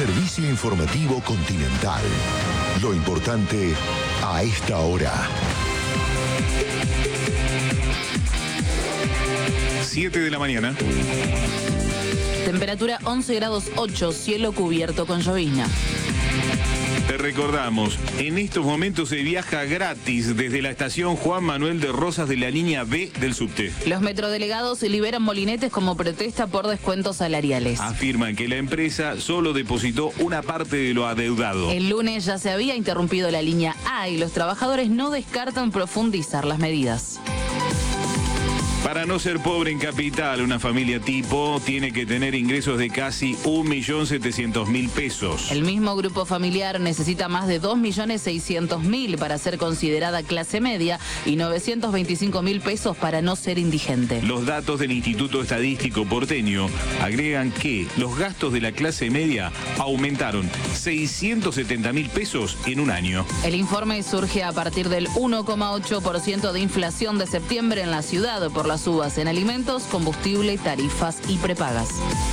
Servicio informativo Continental. Lo importante a esta hora. 7 de la mañana. Temperatura 11 grados 8, cielo cubierto con llovizna. Te recordamos, en estos momentos se viaja gratis desde la estación Juan Manuel de Rosas de la línea B del subte. Los metrodelegados liberan molinetes como protesta por descuentos salariales. Afirman que la empresa solo depositó una parte de lo adeudado. El lunes ya se había interrumpido la línea A y los trabajadores no descartan profundizar las medidas. Para no ser pobre en capital, una familia tipo tiene que tener ingresos de casi 1.700.000 pesos. El mismo grupo familiar necesita más de 2.600.000 para ser considerada clase media y 925.000 pesos para no ser indigente. Los datos del Instituto Estadístico Porteño agregan que los gastos de la clase media aumentaron 670.000 pesos en un año. El informe surge a partir del 1,8% de inflación de septiembre en la ciudad por las subas en alimentos, combustible, tarifas y prepagas.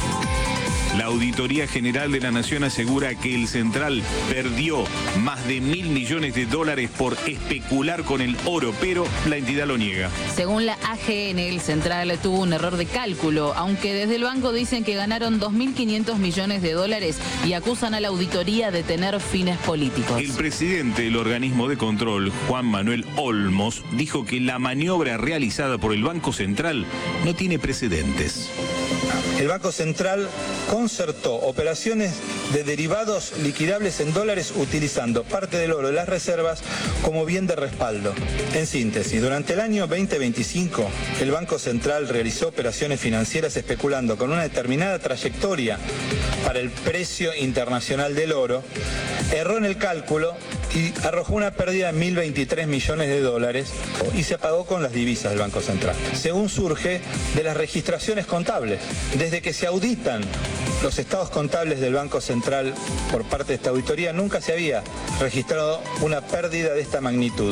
La Auditoría General de la Nación asegura que el Central perdió más de $1.000 millones por especular con el oro, pero la entidad lo niega. Según la AGN, el Central tuvo un error de cálculo, aunque desde el banco dicen que ganaron $2.500 millones y acusan a la auditoría de tener fines políticos. El presidente del organismo de control, Juan Manuel Olmos, dijo que la maniobra realizada por el Banco Central no tiene precedentes. El Banco Central concertó operaciones de derivados liquidables en dólares utilizando parte del oro de las reservas como bien de respaldo. En síntesis, durante el año 2025, el Banco Central realizó operaciones financieras especulando con una determinada trayectoria para el precio internacional del oro, erró en el cálculo y arrojó una pérdida de $1.023 millones y se pagó con las divisas del Banco Central. Según surge de las registraciones contables, desde que se auditan los estados contables del Banco Central por parte de esta auditoría, nunca se había registrado una pérdida de esta magnitud.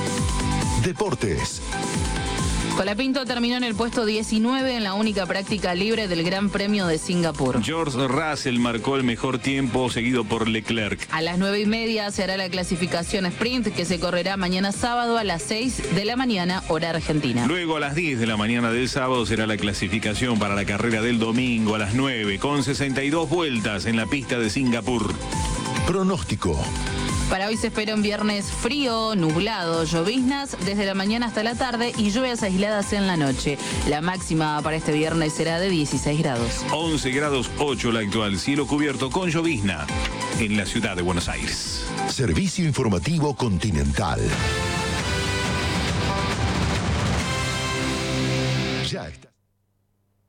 Deportes. Colapinto terminó en el puesto 19 en la única práctica libre del Gran Premio de Singapur. George Russell marcó el mejor tiempo, seguido por Leclerc. A las 9:30 se hará la clasificación sprint, que se correrá mañana sábado a las 6 de la mañana, hora argentina. Luego a las 10 de la mañana del sábado será la clasificación para la carrera del domingo a las 9, con 62 vueltas en la pista de Singapur. Pronóstico. Para hoy se espera un viernes frío, nublado, lloviznas desde la mañana hasta la tarde y lluvias aisladas en la noche. La máxima para este viernes será de 16 grados. 11 grados 8 la actual, cielo cubierto con llovizna en la ciudad de Buenos Aires. Servicio informativo Continental.